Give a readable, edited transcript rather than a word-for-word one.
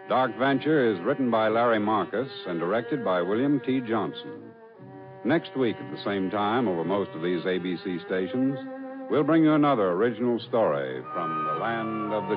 Dark Venture is written by Larry Marcus and directed by William T. Johnson. Next week at the same time, over most of these ABC stations, we'll bring you another original story from the land of the